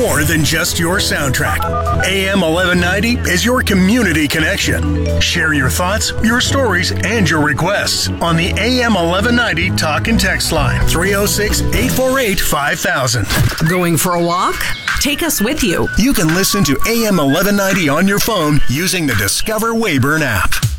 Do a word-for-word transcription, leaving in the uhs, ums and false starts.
more than just your soundtrack. A M eleven ninety is your community connection. Share your thoughts, your stories, and your requests on the A M eleven ninety talk and text line three oh six, eight four eight, five thousand. Going for a walk? Take us with you. You can listen to A M eleven ninety on your phone using the Discover Wayburn app.